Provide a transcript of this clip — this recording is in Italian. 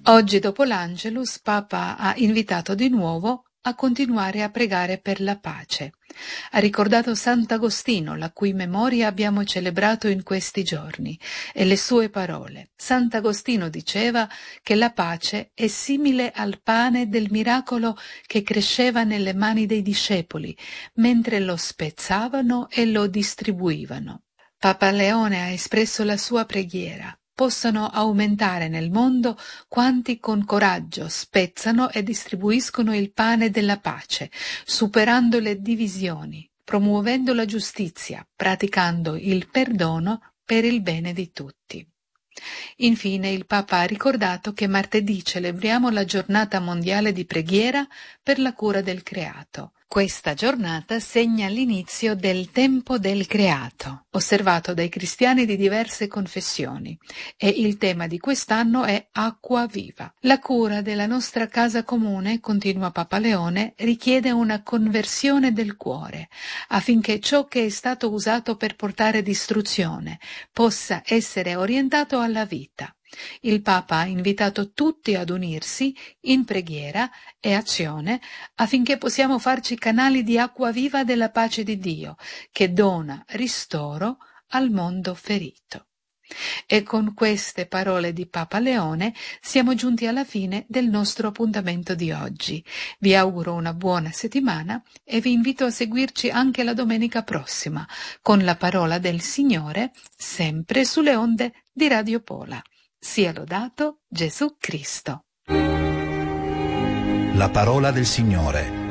Oggi dopo l'Angelus, Papa ha invitato di nuovo a continuare a pregare per la pace. Ha ricordato Sant'Agostino, la cui memoria abbiamo celebrato in questi giorni, e le sue parole. Sant'Agostino diceva che la pace è simile al pane del miracolo che cresceva nelle mani dei discepoli, mentre lo spezzavano e lo distribuivano. Papa Leone ha espresso la sua preghiera. Possano aumentare nel mondo quanti con coraggio spezzano e distribuiscono il pane della pace, superando le divisioni, promuovendo la giustizia, praticando il perdono per il bene di tutti. Infine il Papa ha ricordato che martedì celebriamo la giornata mondiale di preghiera per la cura del creato. Questa giornata segna l'inizio del tempo del creato, osservato dai cristiani di diverse confessioni, e il tema di quest'anno è acqua viva. La cura della nostra casa comune, continua Papa Leone, richiede una conversione del cuore, affinché ciò che è stato usato per portare distruzione possa essere orientato alla vita. Il Papa ha invitato tutti ad unirsi in preghiera e azione affinché possiamo farci canali di acqua viva della pace di Dio, che dona ristoro al mondo ferito. E con queste parole di Papa Leone siamo giunti alla fine del nostro appuntamento di oggi. Vi auguro una buona settimana e vi invito a seguirci anche la domenica prossima con la parola del Signore, sempre sulle onde di Radio Pola. Sia lodato Gesù Cristo. La parola del Signore.